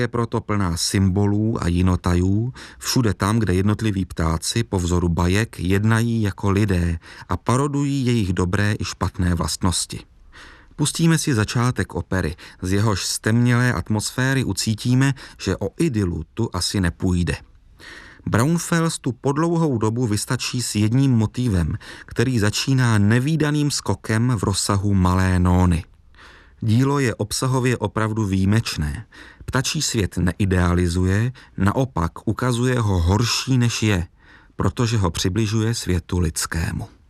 Je proto plná symbolů a jinotajů, všude tam, kde jednotliví ptáci po vzoru bajek jednají jako lidé a parodují jejich dobré i špatné vlastnosti. Pustíme si začátek opery, z jehož stemnělé atmosféry ucítíme, že o idylu tu asi nepůjde. Braunfels tu po dlouhou dobu vystačí s jedním motivem, který začíná nevídaným skokem v rozsahu malé nóny. Dílo je obsahově opravdu výjimečné. Ptačí svět neidealizuje, naopak ukazuje ho horší než je, protože ho přibližuje světu lidskému.